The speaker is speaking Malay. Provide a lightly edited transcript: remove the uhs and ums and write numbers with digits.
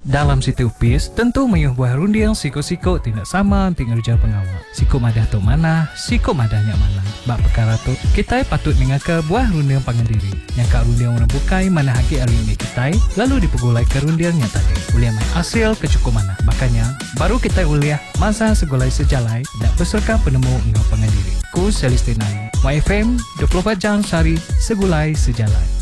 Dalam situ upis, tentu mayuh buah rundiang siko-siko tidak sama tinggal kerja pengawal. Siko madah tu mana, siko madahnya mana. Bak perkara tu, kita patut mengaku buah rundiang pangandiri. Yang kak rundiang orang bukai mana haki hari ini kita, lalu dipegulai ke rundiangnya tadi. Uliah mai hasil kecukup mana. Makanya, baru kita uliah masa segulai sejalai dan peserta penemu ngau pangandiri. Ku Celestina, YFM 24 jam sehari segulai sejalai.